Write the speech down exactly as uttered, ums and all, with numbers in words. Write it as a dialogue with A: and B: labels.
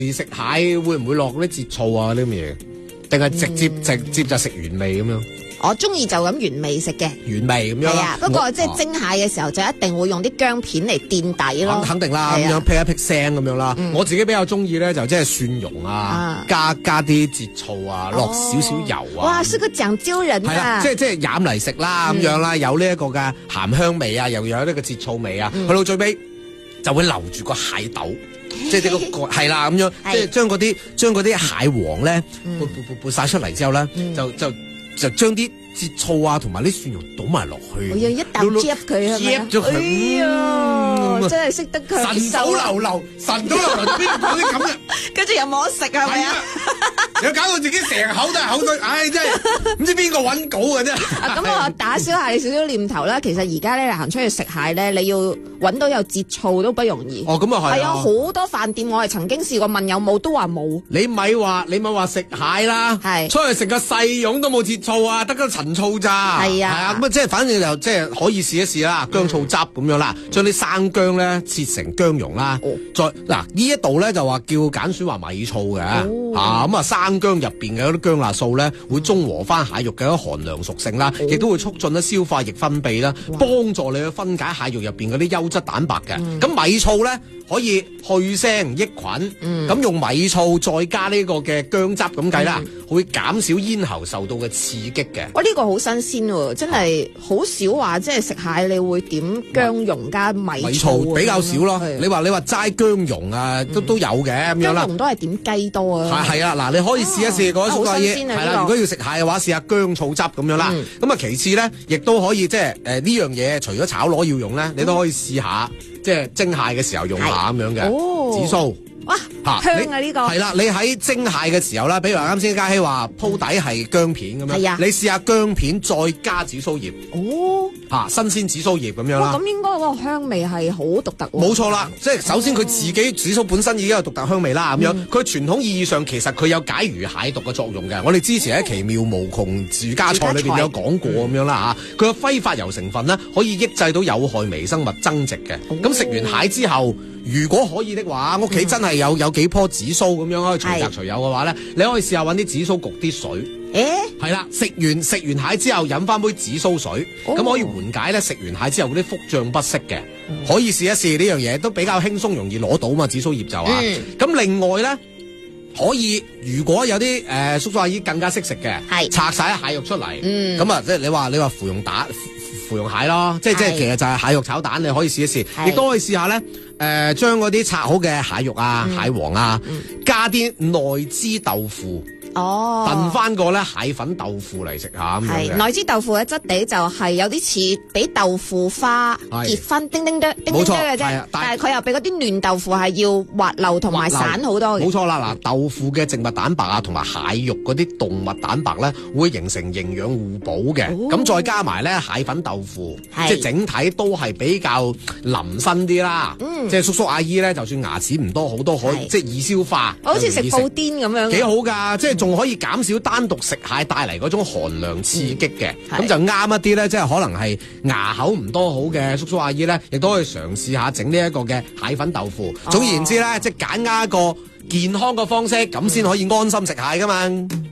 A: 你食蟹會唔會落嗰啲節醋啊啲咁嘢？定係直接、嗯、直接就食原味咁樣？
B: 我中意就咁原味食嘅，
A: 原味咁樣。係
B: 啊，不過即係蒸蟹嘅時候就一定會用啲薑片嚟墊底咯。
A: 肯定啦，咁樣劈一劈聲咁樣啦。
B: 嗯、
A: 我自己比較中意咧，就即係蒜蓉啊，啊加加啲節醋啊，落少少油啊。
B: 哇，是個講究人啊！
A: 係啦，即係即係飲嚟食啦咁、嗯、樣啦，有呢一個嘅鹹香味啊，又有呢個節醋味啊，嗯、去到最尾就會留住個蟹豆。即係呢個係啦咁樣，即係將嗰啲將嗰啲蟹黃咧撥撥撥撥晒出嚟之後咧，就就就將啲節醋啊同埋啲蒜蓉倒埋落去，
B: 我要一啖夾佢係咪啊？
A: 咗佢，
B: 哎呀，真係識得佢
A: 神手流流，神手流流邊度講啲咁嘅？
B: 跟住又冇得食係咪啊？
A: 又搞到自己成口都係口水，唉真係唔知邊個搵稿嘅啫。
B: 咁我打消下你少少念頭啦。其實而家咧行出去食蟹咧，你要搵到有節醋都不容易。
A: 哦，咁啊係。係啊，
B: 好多飯店我係曾經試過問有冇，都話冇。
A: 你咪話你咪話食蟹啦，係出去食個細蓉都冇節醋啊，得個陳醋咋。係啊，係啊，咁啊即係反正就即係可以試一試啦，薑醋汁咁樣啦，將啲生薑咧切成薑蓉啦，再嗱呢一度咧就話叫揀選話米醋嘅，啊咁啊生薑入邊嘅嗰啲薑辣素咧會中和翻蟹肉嘅一啲寒涼屬性啦，亦都會促進咧消化液分泌啦，幫助你去分解蟹肉入邊嗰啲優質蛋白嘅。咁米醋咧可以去腥益菌，咁用米醋再加呢個嘅薑汁咁計啦，會減少咽喉受到嘅刺激嘅。
B: 哇，呢個好新鮮喎，真係好少話即係食蟹你會點薑蓉加米醋，
A: 比較少咯。你話你話齋薑蓉啊，都都有嘅咁樣啦。
B: 薑蓉都係點雞多啊。係
A: 係啊，嗱你可以試一試嗰啲嘢，係啦。如果要食蟹嘅話，試下薑醋汁咁樣啦。咁啊，其次咧，亦都可以即係誒呢樣嘢，除咗炒螺要用咧，你都可以試下。即係蒸蟹嘅時候用下咁樣嘅紫蘇，
B: 哇香啊呢個
A: 係啦，你喺蒸蟹嘅時候啦，比如話啱先嘉熙話鋪底係薑片咁樣，係啊，你試下薑片再加紫蘇葉，哦，吓新鮮紫蘇葉咁樣啦，
B: 咁應該嗰個香味係好獨特。
A: 冇錯啦，即係首先佢自己紫蘇本身已經有獨特香味啦，咁樣佢傳統意義上其實佢有解魚蟹毒嘅作用嘅。我哋之前喺奇妙無窮住家菜裏邊有講過咁樣啦吓，佢嘅揮發油成分呢，可以抑制到有害微生物增殖嘅。咁食完蟹之後，如果可以的話，屋企真係有有幾棵紫蘇咁樣可以隨摘隨有嘅話咧，你可以試下搵啲紫蘇焗啲水。誒，係啦，食完食完蟹之後飲翻杯紫蘇水，咁、哦、可以緩解咧食完蟹之後嗰啲腹脹不適嘅，嗯、可以試一試呢樣嘢，都比較輕鬆容易攞到嘛，紫蘇葉就啊。咁、嗯、另外咧，可以如果有啲誒、呃、叔叔阿姨更加識食嘅，係拆晒啲蟹肉出嚟，咁啊即係你話你話芙蓉蛋。芙蓉蟹咯，即係即係其實就係蟹肉炒蛋，你可以試一試，亦都可以試下咧。誒、呃，將嗰啲拆好嘅蟹肉啊、嗯、蟹黃啊，嗯、加啲內脂豆腐。哦，燉翻個咧蟹粉豆腐嚟食下咁樣嘅。內
B: 脂豆腐嘅質地就係有啲似俾豆腐花結分叮叮叮叮叮嘅啫，但係佢又比嗰啲嫩豆腐係要滑溜同埋散好多嘅。
A: 冇錯啦，嗱，豆腐嘅植物蛋白啊，同埋蟹肉嗰啲動物蛋白咧，會形成營養互補嘅。咁、哦、再加埋咧蟹粉豆腐，即係整體都係比較腍身啲啦。嗯、即係叔叔阿姨咧，就算牙齒唔多，好多可以即係易消化，
B: 好似食布甸咁樣，
A: 幾好㗎，即係。仲可以減少單獨食蟹帶嚟嗰種寒涼刺激嘅，咁、嗯、就啱一啲咧，即係可能係牙口唔多好嘅叔叔阿姨咧，亦都可以嘗試下整呢一個嘅蟹粉豆腐。哦、總言之咧，即係揀啱一個健康嘅方式，咁先可以安心食蟹㗎嘛。